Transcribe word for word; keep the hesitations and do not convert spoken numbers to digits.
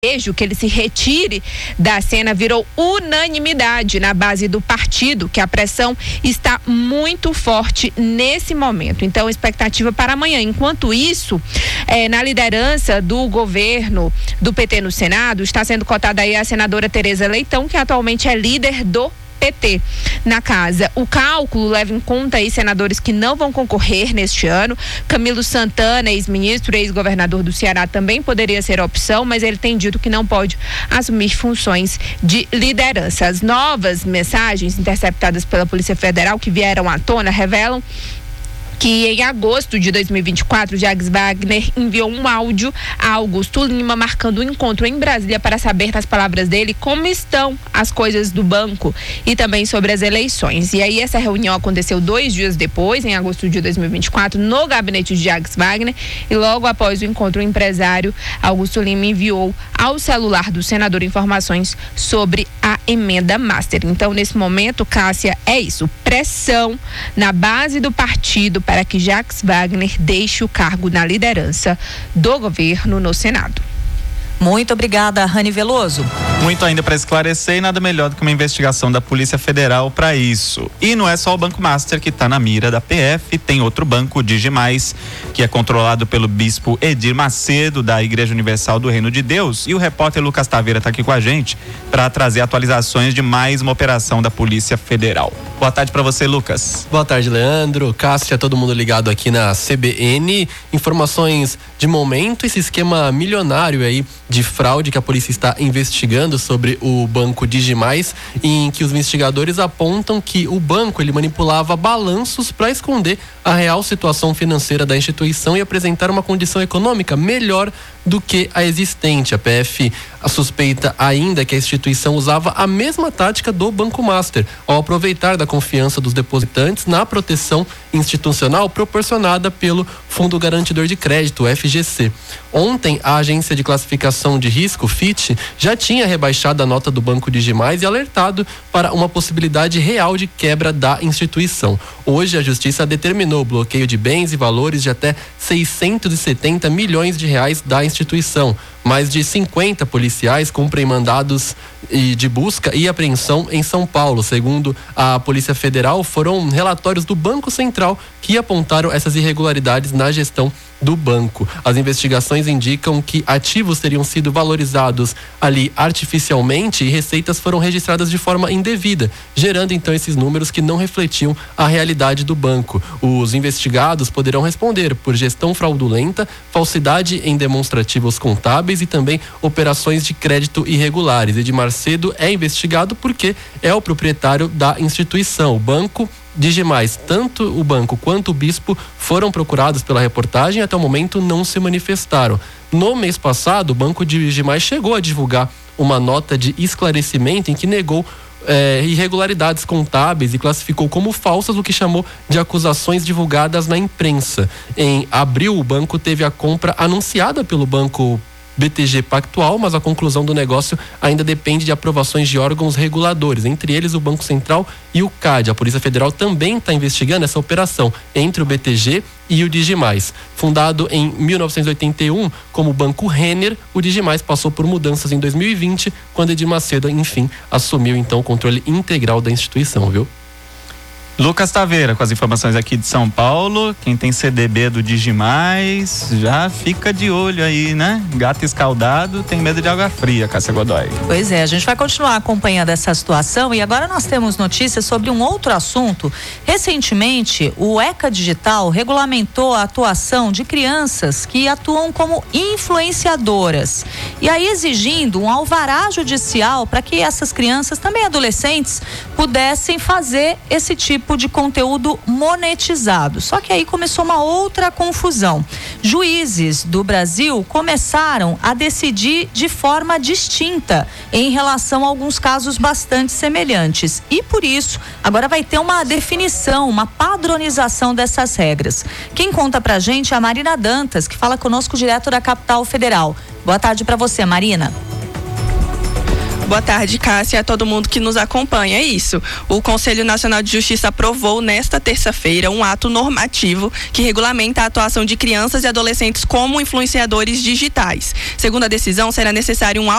desejo que ele se retire da cena virou unanimidade na base do partido, que a pressão está muito forte nesse momento. Então, expectativa para amanhã. Enquanto isso, eh, na liderança do governo do P T no Senado, está sendo cotada aí a senadora Tereza Leitão, que atualmente é líder do P T na casa. O cálculo leva em conta aí senadores que não vão concorrer neste ano. Camilo Santana, ex-ministro, ex-governador do Ceará, também poderia ser opção, mas ele tem dito que não pode assumir funções de liderança. As novas mensagens interceptadas pela Polícia Federal que vieram à tona revelam que em agosto de dois mil e vinte e quatro, Jacques Wagner enviou um áudio a Augusto Lima marcando um encontro em Brasília para saber, nas palavras dele, como estão as coisas do banco e também sobre as eleições. E aí essa reunião aconteceu dois dias depois, em agosto de dois mil e vinte e quatro, no gabinete de Jacques Wagner, e logo após o encontro, o empresário Augusto Lima enviou ao celular do senador informações sobre a emenda master. Então, nesse momento, Cássia, é isso, pressão na base do partido para que Jacques Wagner deixe o cargo na liderança do governo no Senado. Muito obrigada, Rani Veloso. Muito ainda para esclarecer e nada melhor do que uma investigação da Polícia Federal para isso. E não é só o Banco Master que está na mira da P F, tem outro banco, o Digimais, que é controlado pelo bispo Edir Macedo, da Igreja Universal do Reino de Deus. E o repórter Lucas Taveira está aqui com a gente para trazer atualizações de mais uma operação da Polícia Federal. Boa tarde para você, Lucas. Boa tarde, Leandro, Cássia, todo mundo ligado aqui na C B N. Informações de momento, esse esquema milionário aí de fraude que a polícia está investigando sobre o banco Digimais, em que os investigadores apontam que o banco ele manipulava balanços para esconder a real situação financeira da instituição e apresentar uma condição econômica melhor do que a existente. A P F a suspeita ainda que a instituição usava a mesma tática do Banco Master, ao aproveitar da confiança dos depositantes na proteção institucional proporcionada pelo Fundo Garantidor de Crédito, o F G C. Ontem, a agência de classificação de risco, Fitch, já tinha rebaixado a nota do Banco Digimais e alertado para uma possibilidade real de quebra da instituição. Hoje, a Justiça determinou o bloqueio de bens e valores de até seiscentos e setenta milhões de reais da instituição. Mais de cinquenta policiais cumprem mandados de busca e apreensão em São Paulo. Segundo a Polícia Federal, foram relatórios do Banco Central que apontaram essas irregularidades na gestão do banco. As investigações indicam que ativos teriam sido valorizados ali artificialmente e receitas foram registradas de forma indevida, gerando então esses números que não refletiam a realidade do banco. Os investigados poderão responder por gestão fraudulenta, falsidade em demonstrativos contábeis e também operações de crédito irregulares. Edir Macedo é investigado porque é o proprietário da instituição. O banco Digimais, tanto o banco quanto o bispo foram procurados pela reportagem e até o momento não se manifestaram. No mês passado, o Banco Digimais chegou a divulgar uma nota de esclarecimento em que negou é, irregularidades contábeis e classificou como falsas o que chamou de acusações divulgadas na imprensa. Em abril, o banco teve a compra anunciada pelo banco B T G Pactual, mas a conclusão do negócio ainda depende de aprovações de órgãos reguladores, entre eles o Banco Central e o C A D. A Polícia Federal também está investigando essa operação entre o B T G e o Digimais. Fundado em mil novecentos e oitenta e um como Banco Renner, o Digimais passou por mudanças em dois mil e vinte, quando Edir Macedo, enfim, assumiu então o controle integral da instituição, viu? Lucas Taveira com as informações aqui de São Paulo. Quem tem C D B do Digimais já fica de olho aí, né? Gato escaldado tem medo de água fria, Cássia Godoy. Pois é, a gente vai continuar acompanhando essa situação e agora nós temos notícias sobre um outro assunto. Recentemente, o ECA Digital regulamentou a atuação de crianças que atuam como influenciadoras e aí exigindo um alvará judicial para que essas crianças, também adolescentes, pudessem fazer esse tipo de conteúdo monetizado. Só que aí começou uma outra confusão. Juízes do Brasil começaram a decidir de forma distinta em relação a alguns casos bastante semelhantes. E por isso, agora vai ter uma definição, uma padronização dessas regras. Quem conta pra gente é a Marina Dantas, que fala conosco direto da Capital Federal. Boa tarde para você, Marina. Boa tarde, Cássia, e a todo mundo que nos acompanha. É isso. O Conselho Nacional de Justiça aprovou nesta terça-feira um ato normativo que regulamenta a atuação de crianças e adolescentes como influenciadores digitais. Segundo a decisão, será necessário um